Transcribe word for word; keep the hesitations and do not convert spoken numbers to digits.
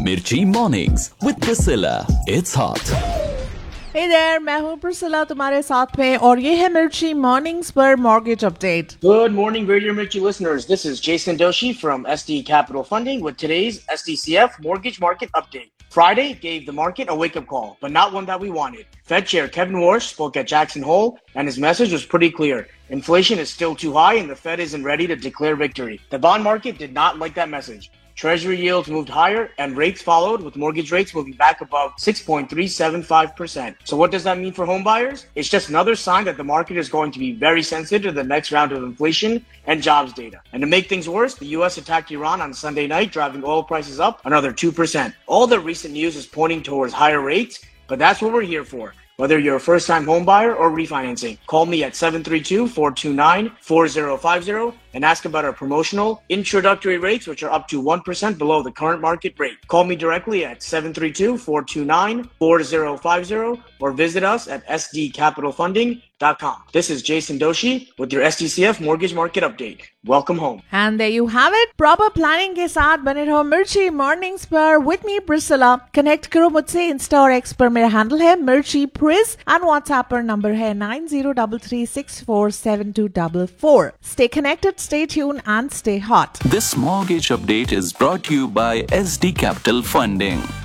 Mirchi Mornings with Priscilla. It's hot. Hey there, मैं हूँ Priscilla तुम्हारे साथ में और ये है मिर्ची मॉर्निंग्स पर mortgage update. Good morning, Radio Mirchi listeners. This is Jason Doshi from S D Capital Funding with today's S D C F Mortgage Market Update. Friday gave the market a wake-up call, but not one that we wanted. Fed Chair Kevin Warsh spoke at Jackson Hole, and his message was pretty clear. Inflation is still too high, and the Fed isn't ready to declare victory. The bond market did not like that message. Treasury yields moved higher and rates followed, with mortgage rates moving back above six point three seven five percent. So what does that mean for home buyers? It's just another sign that the market is going to be very sensitive to the next round of inflation and jobs data. And to make things worse, the U S attacked Iran on Sunday night, driving oil prices up another two percent. All the recent news is pointing towards higher rates, but that's what we're here for. Whether you're a first-time home buyer or refinancing, call me at seven three two, four two nine, four zero five zero and ask about our promotional introductory rates, which are up to one percent below the current market rate. Call me directly at seven three two, four two nine, four zero five zero or visit us at s d capital funding dot com. This is Jason Doshi with your S D C F Mortgage Market Update. Welcome home. And there you have it. Proper planning के साथ बने रहो मिर्ची mornings पर with me Priscilla. Connect करो मुझसे Insta और x पर. मेरा हैंडल है मिर्ची प्रिस and WhatsApp पर नंबर है nine zero three three six four seven two four four. Stay connected, stay tuned and stay hot. This mortgage update is brought to you by S D Capital Funding.